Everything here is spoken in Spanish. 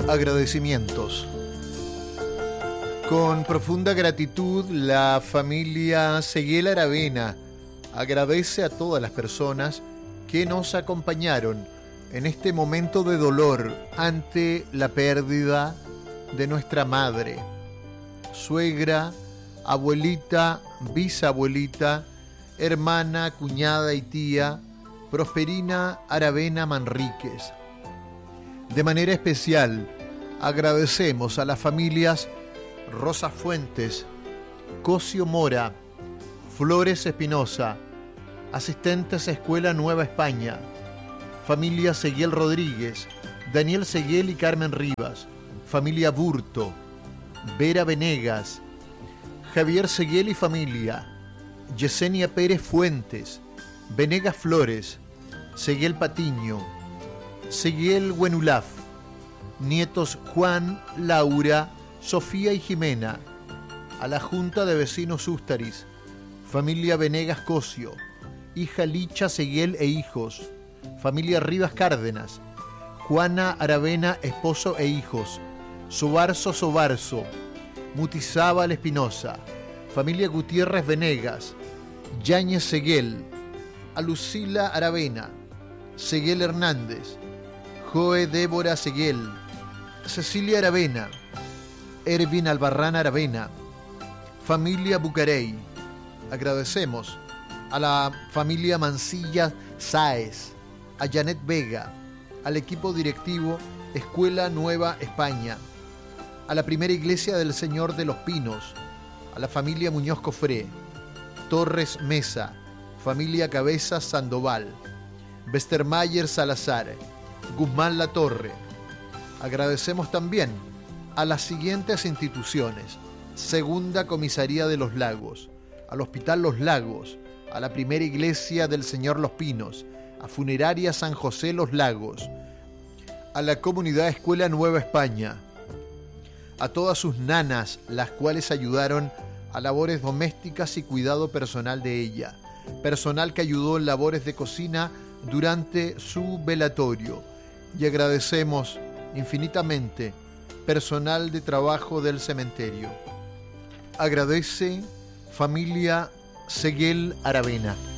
Agradecimientos. Con profunda gratitud, la familia Seguiel Aravena agradece a todas las personas que nos acompañaron en este momento de dolor ante la pérdida de nuestra madre, suegra, abuelita, bisabuelita, hermana, cuñada y tía, Prosperina Aravena Manríquez. De manera especial, agradecemos a las familias Rosa Fuentes, Cosio Mora, Flores Espinosa, asistentes a Escuela Nueva España, familia Seguiel Rodríguez, Daniel Seguiel y Carmen Rivas, familia Burto, Vera Venegas, Javier Seguiel y familia, Yesenia Pérez Fuentes, Venegas Flores, Seguiel Patiño, Seguiel Buenulaf, nietos Juan, Laura, Sofía y Jimena, a la Junta de Vecinos Ústaris, familia Venegas Cosio, hija Licha Seguiel e hijos, familia Rivas Cárdenas, Juana Aravena, esposo e hijos, Sobarzo, Mutizábal Espinosa, familia Gutiérrez Venegas, Yáñez Seguiel, a Lucila Aravena, Seguiel Hernández, Joe Débora Seguiel, Cecilia Aravena, Ervin Albarrán Aravena, familia Bucarey. Agradecemos a la familia Mancilla Sáez, a Janet Vega, al equipo directivo Escuela Nueva España, a la Primera Iglesia del Señor de los Pinos, a la familia Muñoz Cofré, Torres Mesa, familia Cabezas Sandoval, Westermayer Salazar, Guzmán Latorre. Agradecemos también a las siguientes instituciones: Segunda Comisaría de los Lagos, al Hospital Los Lagos, a la Primera Iglesia del Señor Los Pinos, a Funeraria San José Los Lagos, a la Comunidad Escuela Nueva España, a todas sus nanas, las cuales ayudaron a labores domésticas y cuidado personal de ella, personal que ayudó en labores de cocina durante su velatorio, y agradecemos infinitamente personal de trabajo del cementerio. Agradece familia Seguiel Aravena.